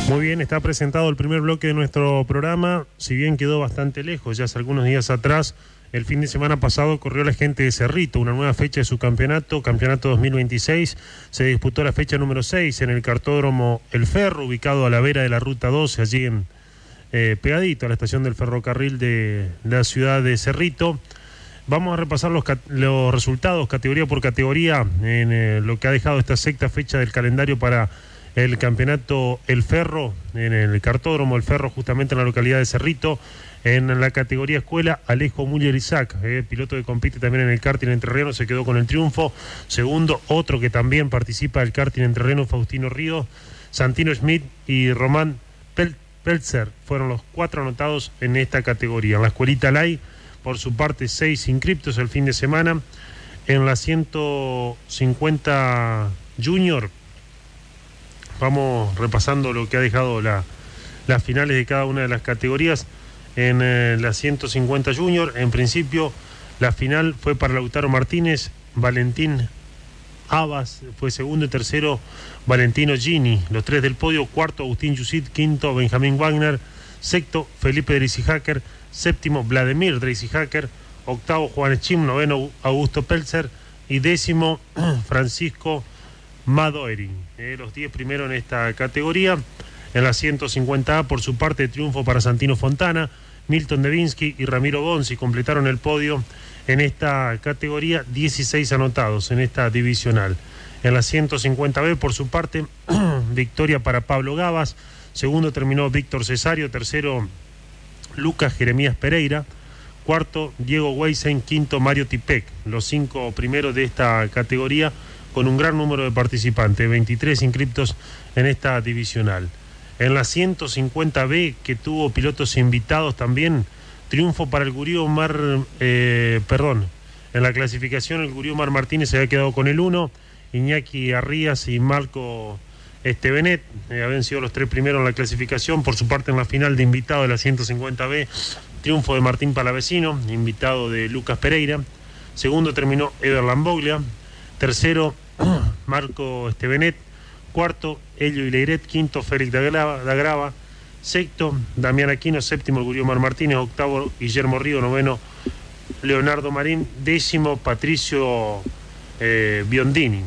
Muy bien, está presentado el primer bloque de nuestro programa, si bien quedó bastante lejos, ya hace algunos días atrás, el fin de semana pasado corrió la gente de Cerrito, una nueva fecha de su campeonato 2026, se disputó la fecha número 6 en el cartódromo El Ferro, ubicado a la vera de la Ruta 12, allí en pegadito a la estación del ferrocarril de la ciudad de Cerrito. Vamos a repasar los resultados categoría por categoría en lo que ha dejado esta sexta fecha del calendario para el campeonato El Ferro, en el cartódromo El Ferro, justamente en la localidad de Cerrito. En la categoría escuela, Alejo Müller Isaac, piloto que compite también en el karting entrerriano, se quedó con el triunfo. Segundo, otro que también participa del karting entrerriano, Faustino Ríos. Santino Schmidt y Román Peltzer fueron los 4 anotados en esta categoría. En la escuelita Lai, por su parte, 6 inscriptos el fin de semana. En la 150 Junior, vamos repasando lo que ha dejado las finales de cada una de las categorías. En la 150 Junior, en principio, la final fue para Lautaro Martínez, Valentín Abas fue segundo y tercero Valentino Gini, los 3 del podio. Cuarto, Agustín Yusit. Quinto, Benjamín Wagner. Sexto, Felipe Dreisihacker. Séptimo, Vladimir Dreisihacker. Octavo, Juan Schim. Noveno, Augusto Peltzer. Y décimo, Francisco Madoering. Los 10 primeros en esta categoría. En la 150A, por su parte, triunfo para Santino Fontana, Milton Devinsky y Ramiro Bonzi completaron el podio en esta categoría, 16 anotados en esta divisional. En la 150B, por su parte, victoria para Pablo Gabas. Segundo terminó Víctor Cesario. Tercero, Lucas Jeremías Pereira. Cuarto, Diego Weisen. Quinto, Mario Tipek. Los 5 primeros de esta categoría, con un gran número de participantes, 23 inscriptos en esta divisional. En la 150B, que tuvo pilotos invitados también, triunfo para el Gurí Omar, en la clasificación el Gurí Omar Martínez se había quedado con el 1, Iñaki Arrías y Marco Estebenet habían sido los 3 primeros en la clasificación. Por su parte, en la final de invitado de la 150B, triunfo de Martín Palavecino, invitado de Lucas Pereira. Segundo terminó Eder Lamboglia. Tercero, Marco Estebenet. Cuarto, Elio Ileiret. Quinto, Félix Dagrava. Sexto, Damián Aquino. Séptimo, el Gurí Omar Martínez. Octavo, Guillermo Río. Noveno, Leonardo Marín. Décimo, Patricio Biondini.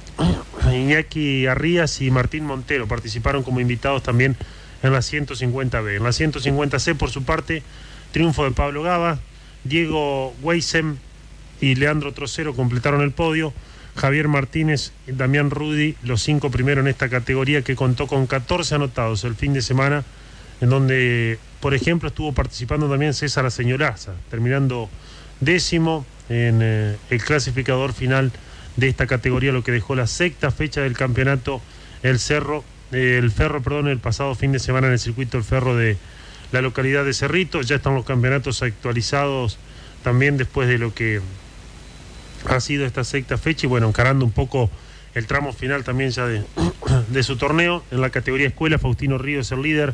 Iñaki Arrías y Martín Montero participaron como invitados también en la 150B. En la 150C, por su parte, triunfo de Pablo Gaba. Diego Weisem y Leandro Trocero completaron el podio. Javier Martínez y Damián Rudi, los 5 primeros en esta categoría, que contó con 14 anotados el fin de semana, en donde, por ejemplo, estuvo participando también César Señoraza, terminando décimo en el clasificador final de esta categoría, lo que dejó la sexta fecha del campeonato el Ferro, el pasado fin de semana en el circuito El Ferro de la localidad de Cerrito. Ya están los campeonatos actualizados también después de lo que ha sido esta sexta fecha, y bueno, encarando un poco el tramo final también ya de su torneo. En la categoría escuela, Faustino Ríos es el líder,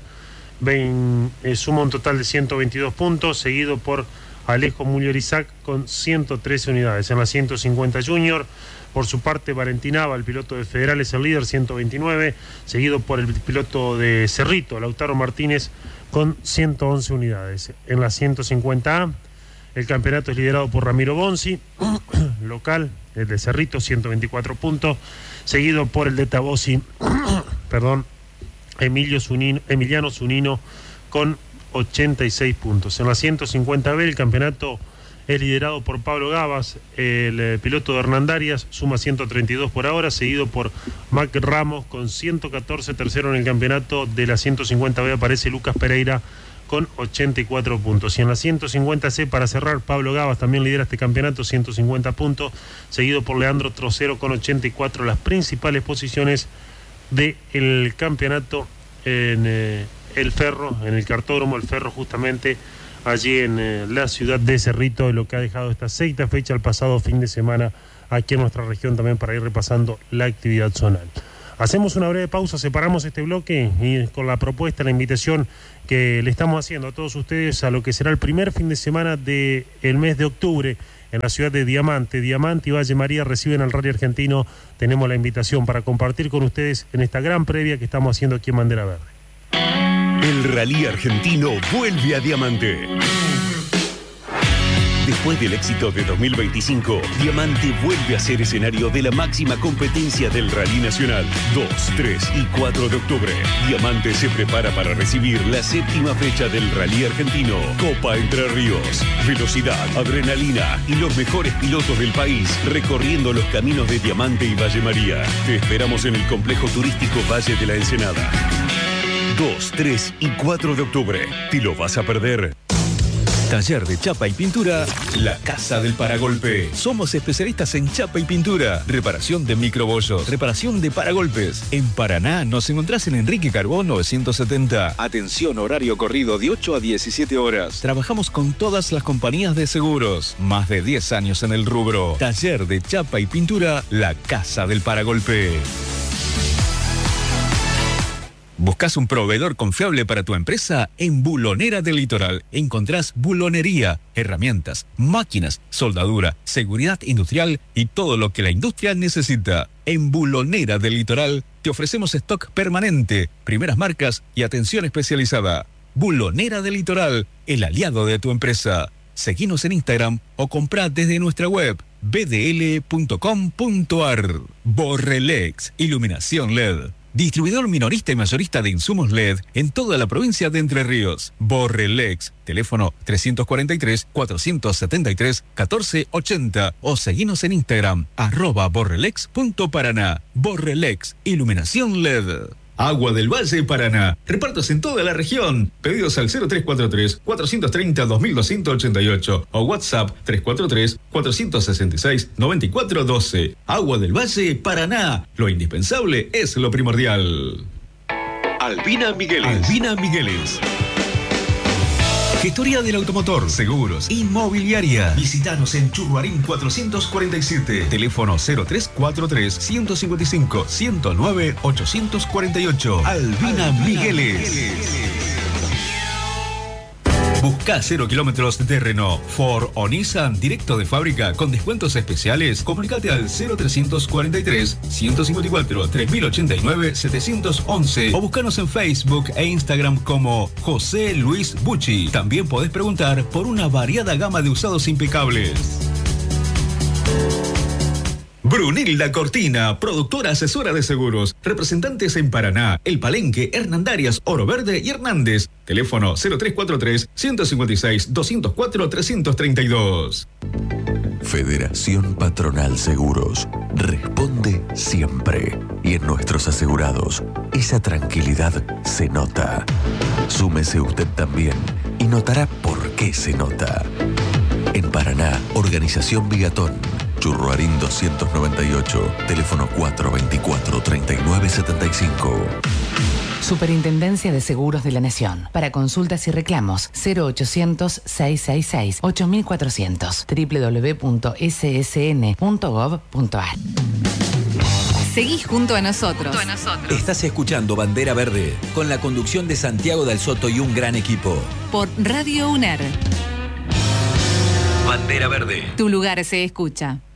suma un total de 122 puntos, seguido por Alejo Müller Isaac con 113 unidades. En la 150 Junior, por su parte, Valentín Aba, el piloto de Federal, es el líder, 129, seguido por el piloto de Cerrito, Lautaro Martínez, con 111 unidades. En la 150A, el campeonato es liderado por Ramiro Bonzi, local, el de Cerrito, 124 puntos, seguido por el de Tabosi, Emiliano Zunino, con 86 puntos. En la 150B, el campeonato es liderado por Pablo Gabas, el piloto de Hernandarias, suma 132 por ahora, seguido por Mac Ramos con 114. Tercero en el campeonato de la 150B aparece Lucas Pereira con 84 puntos. Y en la 150C, para cerrar, Pablo Gabas también lidera este campeonato, 150 puntos, seguido por Leandro Trocero con 84, las principales posiciones del campeonato en El Ferro, en el cartódromo El Ferro, justamente allí en la ciudad de Cerrito, lo que ha dejado esta sexta fecha el pasado fin de semana aquí en nuestra región, también para ir repasando la actividad zonal. Hacemos una breve pausa, separamos este bloque y con la propuesta, la invitación que le estamos haciendo a todos ustedes a lo que será el primer fin de semana del mes de octubre en la ciudad de Diamante. Diamante y Valle María reciben al Rally Argentino. Tenemos la invitación para compartir con ustedes en esta gran previa que estamos haciendo aquí en Bandera Verde. El Rally Argentino vuelve a Diamante. Después del éxito de 2025, Diamante vuelve a ser escenario de la máxima competencia del Rally Nacional. 2, 3 y 4 de octubre. Diamante se prepara para recibir la 7ª fecha del Rally Argentino. Copa Entre Ríos. Velocidad, adrenalina y los mejores pilotos del país recorriendo los caminos de Diamante y Valle María. Te esperamos en el complejo turístico Valle de la Ensenada. 2, 3 y 4 de octubre. ¿Te lo vas a perder? Taller de chapa y pintura, La Casa del Paragolpe. Somos especialistas en chapa y pintura, reparación de microbollos, reparación de paragolpes. En Paraná nos encontrás en Enrique Carbó 970. Atención, horario corrido de 8 a 17 horas. Trabajamos con todas las compañías de seguros. Más de 10 años en el rubro. Taller de chapa y pintura, La Casa del Paragolpe. ¿Buscas un proveedor confiable para tu empresa? En Bulonera del Litoral encontrás bulonería, herramientas, máquinas, soldadura, seguridad industrial y todo lo que la industria necesita. En Bulonera del Litoral te ofrecemos stock permanente, primeras marcas y atención especializada. Bulonera del Litoral, el aliado de tu empresa. Seguinos en Instagram o comprá desde nuestra web bdl.com.ar. Borrelex, iluminación LED. Distribuidor minorista y mayorista de insumos LED en toda la provincia de Entre Ríos. Borrelex, teléfono 343-473-1480 o seguinos en Instagram, @borrelex.paraná. Borrelex, iluminación LED. Agua del Valle Paraná. Repartos en toda la región. Pedidos al 0343-430-2288 o WhatsApp 343-466-9412. Agua del Valle Paraná. Lo indispensable es lo primordial. Albina Migueles. Albina Migueles. Gestoría del automotor, seguros, inmobiliaria. Visítanos en Churruarín 447. Teléfono 0343-155-109-848. Albina Migueles. Busca 0 kilómetros de Renault, Ford o Nissan directo de fábrica con descuentos especiales. Comunicate al 0354-154-3089-711 o búscanos en Facebook e Instagram como José Luis Bucci. También podés preguntar por una variada gama de usados impecables. Brunilda Cortina, productora asesora de seguros. Representantes en Paraná, El Palenque, Hernandarias, Oro Verde y Hernández. Teléfono 0343-156-204-332. Federación Patronal Seguros. Responde siempre. Y en nuestros asegurados, esa tranquilidad se nota. Súmese usted también y notará por qué se nota. En Paraná, Organización Bigatón. Churruarín 298, teléfono 424-3975. Superintendencia de Seguros de la Nación. Para consultas y reclamos, 0800-666-8400, www.ssn.gov.ar. Seguí junto a nosotros. Estás escuchando Bandera Verde, con la conducción de Santiago Del Soto y un gran equipo. Por Radio UNER. Bandera Verde. Tu lugar se escucha.